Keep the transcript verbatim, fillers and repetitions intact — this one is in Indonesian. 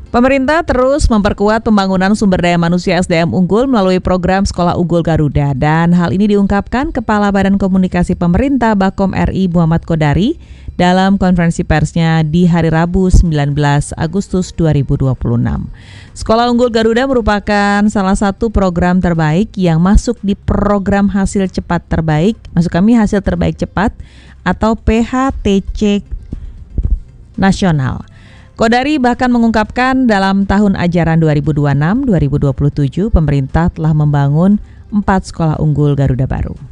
Pemerintah terus memperkuat pembangunan sumber daya manusia S D M unggul melalui program Sekolah Unggul Garuda, dan hal ini diungkapkan Kepala Badan Komunikasi Pemerintah Bakom R I Muhammad Kodari dalam konferensi persnya di hari Rabu sembilan belas Agustus dua ribu dua puluh enam. Sekolah Unggul Garuda merupakan salah satu program terbaik yang masuk di program hasil cepat terbaik, maksud kami hasil terbaik cepat atau P H T C nasional. Kodari bahkan mengungkapkan dalam tahun ajaran dua ribu dua puluh enam dua ribu dua puluh tujuh pemerintah telah membangun empat sekolah unggul Garuda baru.